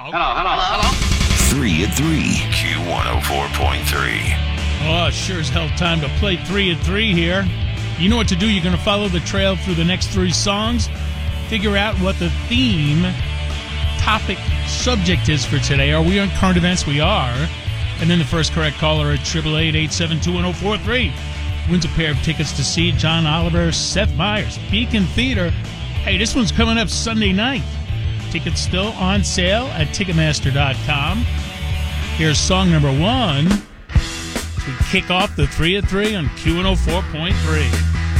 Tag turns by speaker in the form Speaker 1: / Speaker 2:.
Speaker 1: Hello.
Speaker 2: 3 at 3, Q104.3.
Speaker 3: Oh, sure as hell time to play 3 at 3 here. You know what to do. You're going to follow the trail through the next 3 songs, figure out what the theme, topic, subject is for today. Are we on current events? We are. And then the first correct caller at 888-872-1043 wins a pair of tickets to see John Oliver, Seth Meyers, Beacon Theater. Hey, this one's coming up Sunday night. Tickets still on sale at Ticketmaster.com. Here's song number 1 to kick off the 3 at 3 on Q104.3.